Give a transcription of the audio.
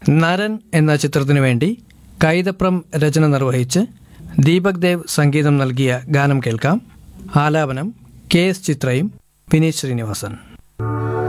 നരൻ എന്ന ചിത്രത്തിനു വേണ്ടി കൈതപ്രം രചന നിർവഹിച്ച് ദീപക് ദേവ് സംഗീതം നൽകിയ ഗാനം കേൾക്കാം. ആലാപനം KS ചിത്രയും വിനീത് ശ്രീനിവാസൻ.